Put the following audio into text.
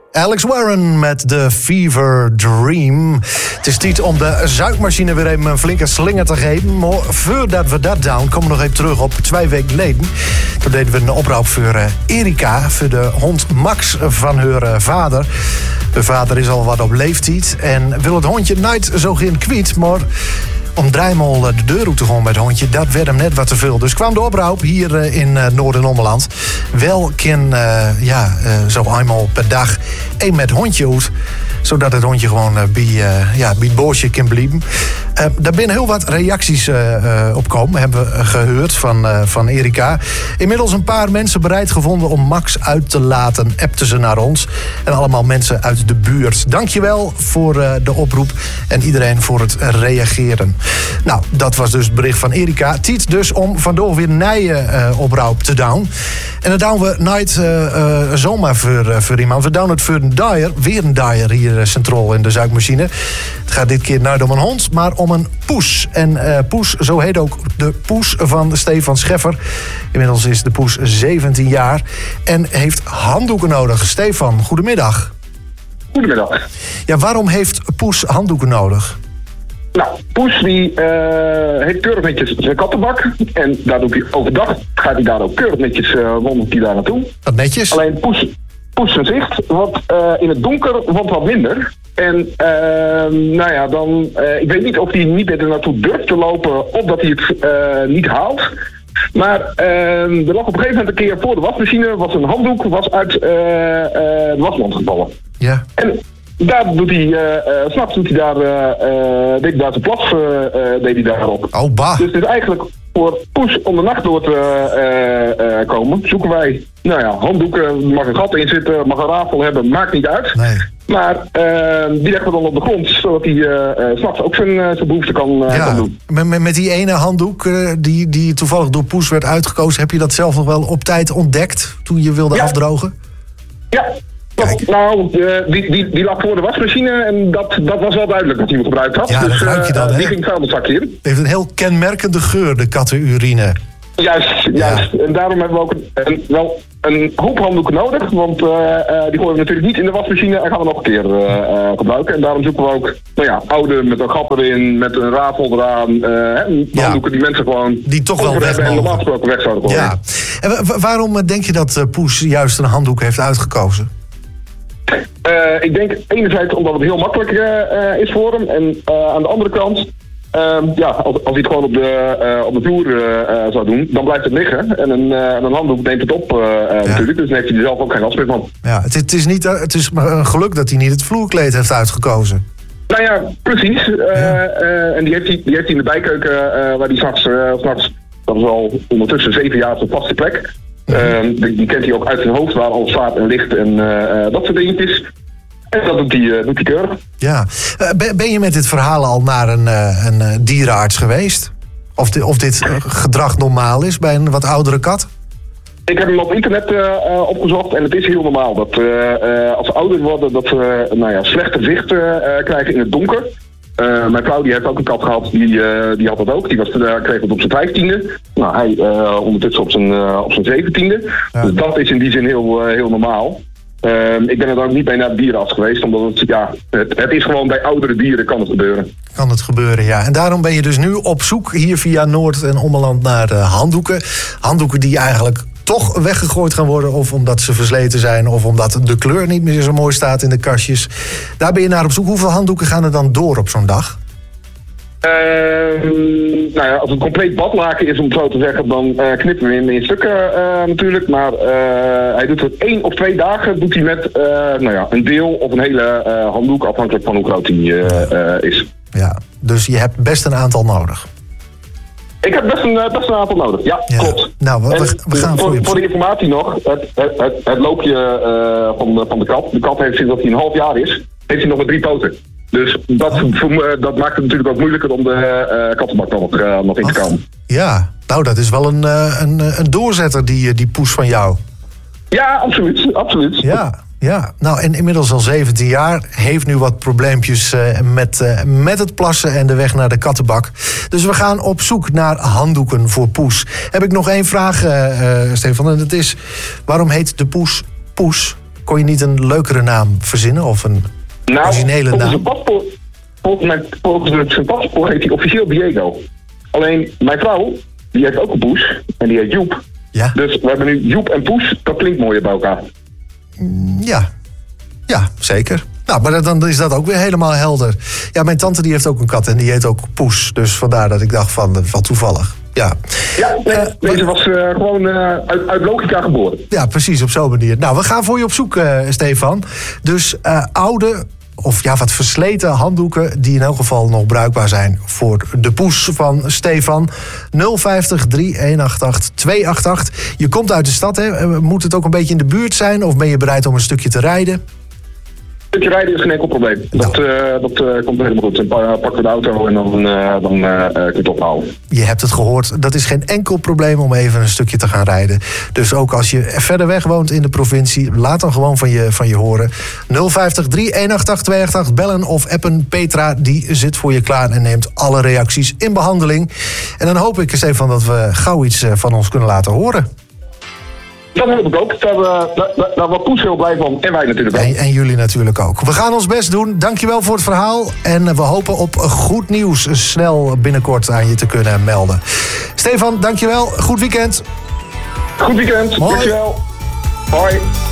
Alex Warren met de Fever Dream. Het is tijd om de zuigmachine weer even een flinke slinger te geven. Maar voordat we dat doen, komen we nog even terug op 2 weken geleden. Toen deden we een oproep voor Erika, voor de hond Max van haar vader. De vader is al wat op leeftijd en wil het hondje nooit zo geen kwijt, maar om dreimaal de deur uit te gaan met het hondje, dat werd hem net wat te veel. Dus kwam de oproep hier in Noord- en Ommeland. Wel kan zo eenmaal per dag één met hondje uit, zodat het hondje gewoon bij het boosje kan blijven. Daar binnen heel wat reacties op komen, hebben we gehoord van Erika. Inmiddels een paar mensen bereid gevonden om Max uit te laten, appten ze naar ons. En allemaal mensen uit de buurt. Dankjewel voor de oproep en iedereen voor het reageren. Nou, dat was dus het bericht van Erika. Tijd dus om vandoor weer een nieuwe oproep te doen. En dat doen we nooit zomaar voor iemand. We doen het voor een dier, weer een dier hier centraal in de zuigmachine. Het gaat dit keer niet om een hond, maar om een poes. En poes, zo heet ook de poes van Stefan Scheffer. Inmiddels is de poes 17 jaar en heeft handdoeken nodig. Stefan, goedemiddag. Goedemiddag. Ja, waarom heeft poes handdoeken nodig? Nou, Poes die heeft keurig netjes zijn kattenbak. En daar doet hij overdag, gaat hij daar ook keurig netjes wandelt hij daar naartoe. Wat netjes. Alleen Poes zijn zicht wordt in het donker wat minder. En ik weet niet of hij niet er naartoe durft te lopen of dat hij het niet haalt. Maar er lag op een gegeven moment een keer voor de wasmachine, was een handdoek uit de wasmand gevallen. Ja. En daar doet hij, s'nachts doet hij daar, deed hij daar zijn plas, deed hij daarop. Oh, bah. Dus het is eigenlijk voor Poes om de nacht door te komen, zoeken wij, handdoeken, mag een gat in zitten, mag een rafel hebben, maakt niet uit. Nee. Maar die leggen we dan op de grond, zodat hij s'nachts ook zijn behoefte kan doen. Met die ene handdoek die toevallig door Poes werd uitgekozen, heb je dat zelf nog wel op tijd ontdekt toen je wilde afdrogen? Ja. Nou, die lag voor de wasmachine en dat was wel duidelijk dat hij hem gebruikt had. Ja, dus dat ruik je dan, die ging vuilniszakje in. Het heeft een heel kenmerkende geur, de kattenurine. Juist. Ja. En daarom hebben we ook wel een hoop handdoeken nodig. Want die gooien we natuurlijk niet in de wasmachine en gaan we nog een keer gebruiken. En daarom zoeken we ook oude met een gat erin, met een rafel eraan. Handdoeken die mensen gewoon die toch wel weg en normaal gesproken weg zouden gooien. Ja. En waarom denk je dat Poes juist een handdoek heeft uitgekozen? Ik denk enerzijds omdat het heel makkelijk is voor hem. En aan de andere kant, als hij het gewoon op de vloer zou doen, dan blijft het liggen. En een handdoek neemt het op natuurlijk. Dus dan heeft hij er zelf ook geen last meer van. Ja, het is maar een geluk dat hij niet het vloerkleed heeft uitgekozen. Nou ja, precies. En die heeft hij in de bijkeuken waar hij s'nachts, dat is al ondertussen 7 jaar op zijn vaste plek. Die kent hij ook uit zijn hoofd, waar al staat en ligt en dat soort dingetjes. En dat doet hij keurig. Ja. Ben je met dit verhaal al naar een dierenarts geweest? Of dit gedrag normaal is bij een wat oudere kat? Ik heb hem op internet opgezocht en het is heel normaal dat als ze ouder worden dat ze slechter zicht krijgen in het donker. Mijn vrouw die heeft ook een kat gehad, die had dat ook. Die kreeg het op zijn 15e. Nou, hij ondertussen op zijn 17e. Ja. Dus dat is in die zin heel normaal. Ik ben er ook niet bij naar de dierenarts geweest, omdat het is gewoon bij oudere dieren kan het gebeuren. Kan het gebeuren, ja. En daarom ben je dus nu op zoek hier via Noord- en Ommeland naar handdoeken. Handdoeken die eigenlijk toch weggegooid gaan worden, of omdat ze versleten zijn, of omdat de kleur niet meer zo mooi staat in de kastjes. Daar ben je naar op zoek. Hoeveel handdoeken gaan er dan door op zo'n dag? Als het compleet badlaken is, om het zo te zeggen, dan knippen we hem in stukken natuurlijk. Maar hij doet het 1 of 2 dagen doet hij met een deel of een hele handdoek, afhankelijk van hoe groot hij is. Ja, dus je hebt best een aantal nodig. Ik heb best een aantal nodig, ja. Klopt. Nou, we gaan voor de informatie nog, het loopje van de kat. De kat heeft sinds dat hij een half jaar is, heeft hij nog maar 3 poten. Dus dat maakt het natuurlijk ook moeilijker om de kattenbak nog in te komen. Ja, nou dat is wel een doorzetter, die poes van jou. Ja, absoluut. Ja, nou en inmiddels al 17 jaar, heeft nu wat probleempjes met het plassen en de weg naar de kattenbak. Dus we gaan op zoek naar handdoeken voor Poes. Heb ik nog 1 vraag, Stefan, en dat is, waarom heet de poes Poes? Kon je niet een leukere naam verzinnen of een originele naam? Volgens zijn paspoort heet hij officieel Diego. Alleen mijn vrouw, die heeft ook een poes en die heet Joep. Ja. Dus we hebben nu Joep en poes, dat klinkt mooier bij elkaar. Ja, zeker. Nou, maar dan is dat ook weer helemaal helder. Ja, mijn tante die heeft ook een kat en die heet ook Poes. Dus vandaar dat ik dacht van toevallig. Ja, deze was gewoon uit logica geboren. Ja, precies, op zo'n manier. Nou, we gaan voor je op zoek, Stefan. Dus oude of wat versleten handdoeken die in elk geval nog bruikbaar zijn voor de poes van Stefan. 050 3188 288. Je komt uit de stad, hè? Moet het ook een beetje in de buurt zijn of ben je bereid om een stukje te rijden? Een stukje rijden is geen enkel probleem. Dat komt helemaal goed. Dan pakken we de auto en dan kun je het ophalen. Je hebt het gehoord. Dat is geen enkel probleem om even een stukje te gaan rijden. Dus ook als je verder weg woont in de provincie, laat dan gewoon van je horen. 050 3188 288 bellen of appen. Petra, die zit voor je klaar en neemt alle reacties in behandeling. En dan hoop ik, Stefan, dat we gauw iets van ons kunnen laten horen. Dat hoop ik ook. Daar wordt Poes heel blij van. En wij natuurlijk ook. En jullie natuurlijk ook. We gaan ons best doen. Dankjewel voor het verhaal. En we hopen op goed nieuws snel binnenkort aan je te kunnen melden. Stefan, dankjewel. Goed weekend. Goed weekend. Hoi. Dankjewel. Hoi.